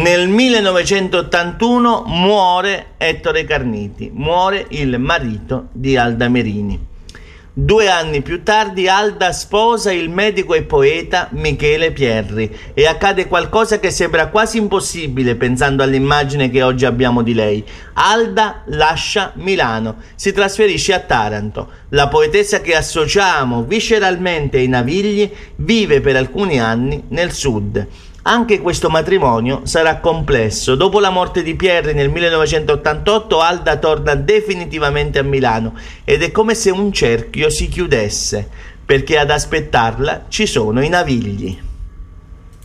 Nel 1981 muore Ettore Carniti, muore il marito di Alda Merini. 2 anni più tardi Alda sposa il medico e poeta Michele Pierri e accade qualcosa che sembra quasi impossibile pensando all'immagine che oggi abbiamo di lei. Alda lascia Milano, si trasferisce a Taranto. La poetessa che associamo visceralmente ai Navigli vive per alcuni anni nel sud. Anche questo matrimonio sarà complesso. Dopo la morte di Pierri nel 1988, Alda torna definitivamente a Milano ed è come se un cerchio si chiudesse, perché ad aspettarla ci sono i Navigli.